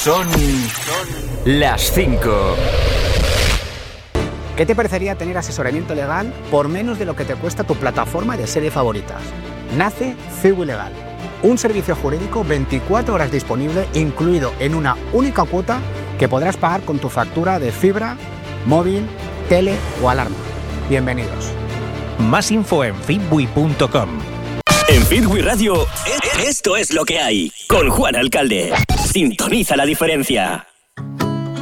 Son las 5. ¿Qué te parecería tener asesoramiento legal por menos de lo que te cuesta tu plataforma de serie favoritas? Nace Ciwi Legal, un servicio jurídico 24 horas disponible, incluido en una única cuota que podrás pagar con tu factura de fibra, móvil, tele o alarma. Bienvenidos. Más info en fitwi.com. En Fitwi Radio, esto es lo que hay. Con Juan Alcalde. Sintoniza la diferencia.